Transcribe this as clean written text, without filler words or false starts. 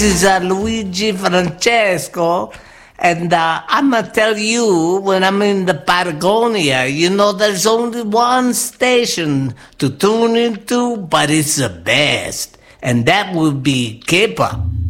This is Luigi Francesco, and I'm going to tell you when I'm in the Patagonia, there's only one station to tune into, but it's the best, and that would be K-pop.